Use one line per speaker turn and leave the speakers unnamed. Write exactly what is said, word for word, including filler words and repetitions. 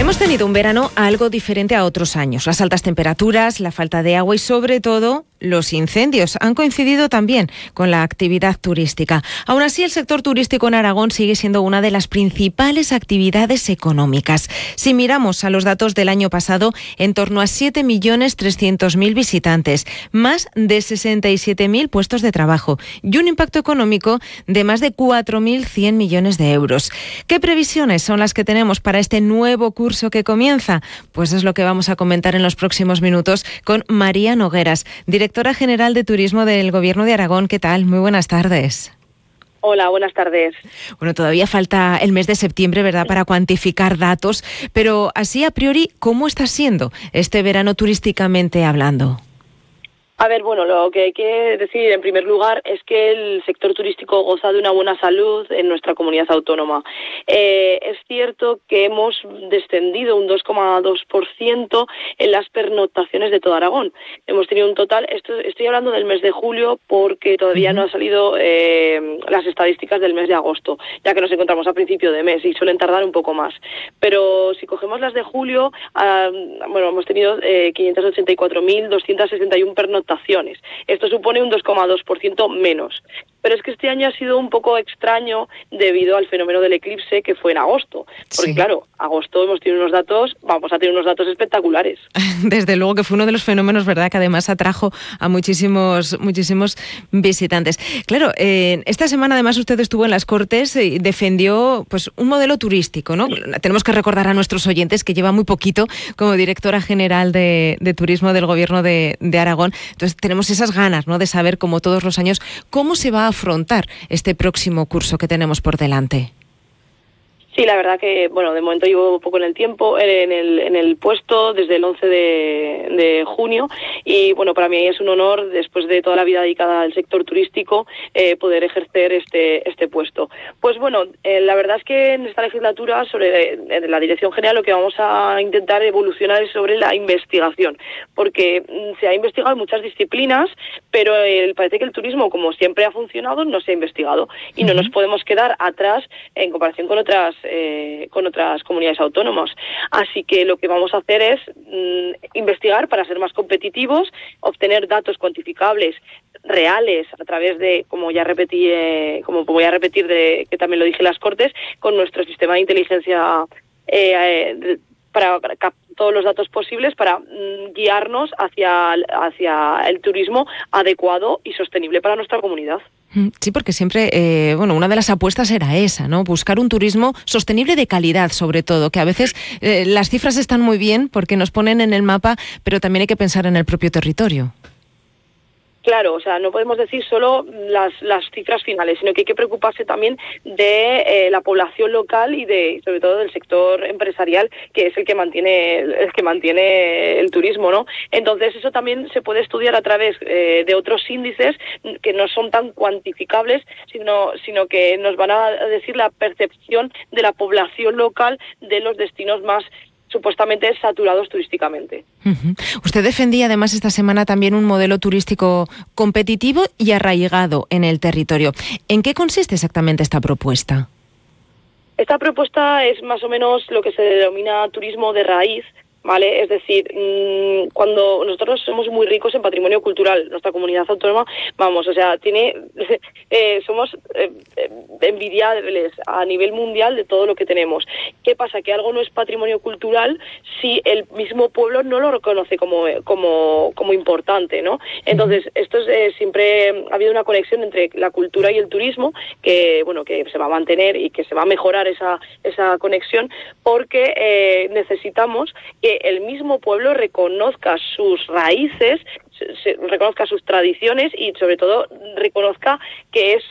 Hemos tenido un verano algo diferente a otros años. Las altas temperaturas, la falta de agua y, sobre todo, los incendios han coincidido también con la actividad turística. Aún así, el sector turístico en Aragón sigue siendo una de las principales actividades económicas. Si miramos a los datos del año pasado, en torno a siete millones trescientos mil visitantes, más de sesenta y siete mil puestos de trabajo y un impacto económico de más de cuatro mil cien millones de euros. ¿Qué previsiones son las que tenemos para este nuevo curso que comienza? Pues es lo que vamos a comentar en los próximos minutos con María Nogueras, directora general de Turismo del Gobierno de Aragón. ¿Qué tal? Muy buenas tardes.
Hola, buenas tardes.
Bueno, todavía falta el mes de septiembre, ¿verdad?, para cuantificar datos, pero así a priori, ¿cómo está siendo este verano turísticamente hablando?
A ver, bueno, lo que hay que decir en primer lugar es que el sector turístico goza de una buena salud en nuestra comunidad autónoma. Eh, es cierto que hemos descendido un dos coma dos por ciento en las pernoctaciones de todo Aragón. Hemos tenido un total, esto, estoy hablando del mes de julio porque todavía no han salido eh, las estadísticas del mes de agosto, ya que nos encontramos a principio de mes y suelen tardar un poco más. Pero si cogemos las de julio, eh, bueno, hemos tenido eh, quinientas ochenta y cuatro mil doscientas sesenta y uno pernoctaciones. Esto supone un dos coma dos por ciento menos. Pero es que este año ha sido un poco extraño debido al fenómeno del eclipse que fue en agosto. Porque sí, claro, agosto hemos tenido unos datos, vamos a tener unos datos espectaculares.
Desde luego que fue uno de los fenómenos, ¿verdad?, que además atrajo a muchísimos muchísimos visitantes. Claro, eh, esta semana además usted estuvo en las Cortes y defendió pues un modelo turístico, ¿no? Tenemos que recordar a nuestros oyentes que lleva muy poquito como directora general de, de Turismo del Gobierno de, de Aragón. Entonces tenemos esas ganas, ¿no?, de saber, como todos los años, cómo se va a afrontar este próximo curso que tenemos por delante.
Sí, la verdad que, bueno, de momento llevo poco en el tiempo, en el, en el puesto desde el once de, de junio y, bueno, para mí es un honor, después de toda la vida dedicada al sector turístico, eh, poder ejercer este este puesto. Pues, bueno, eh, la verdad es que en esta legislatura, sobre en la Dirección General, lo que vamos a intentar evolucionar es sobre la investigación, porque mm, se ha investigado en muchas disciplinas, pero eh, parece que el turismo, como siempre ha funcionado, no se ha investigado y no nos podemos quedar atrás en comparación con otras Eh, con otras comunidades autónomas. Así que lo que vamos a hacer es mm, investigar para ser más competitivos, obtener datos cuantificables reales a través de, como ya repetí, eh, como voy a repetir, de, que también lo dije en las Cortes, con nuestro sistema de inteligencia eh, eh, para, para captar todos los datos posibles para mm, guiarnos hacia, hacia el turismo adecuado y sostenible para nuestra comunidad.
Sí, porque siempre, eh, bueno, una de las apuestas era esa, ¿no? Buscar un turismo sostenible de calidad, sobre todo, que a veces eh, las cifras están muy bien porque nos ponen en el mapa, pero también hay que pensar en el propio territorio.
Claro, o sea, no podemos decir solo las, las cifras finales, sino que hay que preocuparse también de eh, la población local y de, sobre todo, del sector empresarial, que es el que mantiene el que mantiene el turismo, ¿no? Entonces, eso también se puede estudiar a través eh, de otros índices que no son tan cuantificables, sino sino que nos van a decir la percepción de la población local de los destinos más supuestamente saturados turísticamente.
Uh-huh. Usted defendía además esta semana también un modelo turístico competitivo y arraigado en el territorio. ¿En qué consiste exactamente esta propuesta?
Esta propuesta es más o menos lo que se denomina turismo de raíz, ¿vale? Es decir, mmm, cuando nosotros somos muy ricos en patrimonio cultural, nuestra comunidad autónoma, vamos, o sea, tiene, eh, somos eh, envidiables a nivel mundial de todo lo que tenemos. ¿Qué pasa? Que algo no es patrimonio cultural si el mismo pueblo no lo reconoce como como como importante, ¿no? Entonces, esto es, eh, siempre ha habido una conexión entre la cultura y el turismo que, bueno, que se va a mantener y que se va a mejorar esa esa conexión porque eh, necesitamos que el mismo pueblo reconozca sus raíces, se, se, reconozca sus tradiciones y sobre todo reconozca que es